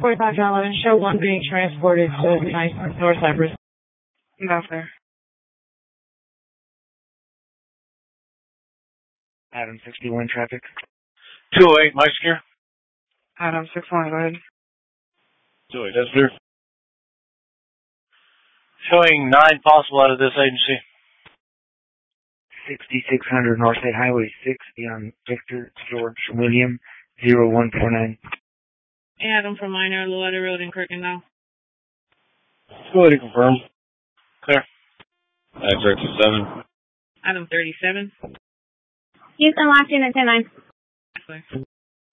45 John Lennon, show 1 being transported to North Cyprus. No, sir. Adam 61 traffic. 208, Mike Secure. Adam 61, go ahead. 208, that's clear. Showing 9 possible out of this agency. 6600 Northside Highway 6 beyond Victor George William 0149. Adam from Minor, Loretta Road in Kirkendall. Go ahead and confirm. Clear. X-ray 27. Adam 37. Houston, last unit 10-9. Clear.